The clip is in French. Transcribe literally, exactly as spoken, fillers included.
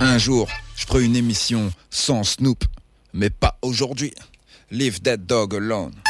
Un jour, je ferai une émission sans Snoop, mais pas aujourd'hui. Leave that dog alone.